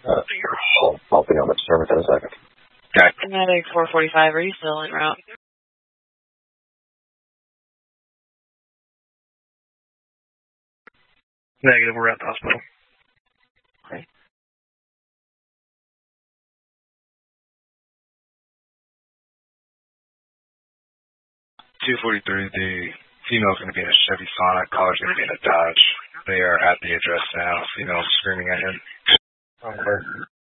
I'll be on the service in a second. Okay. Kinetic 445, are you still en route? Negative, we're at the hospital. Okay. .243, the female's going to be in a Chevy Sonic, caller's going to be in a Dodge. They are at the address now. Female's screaming at him. Okay.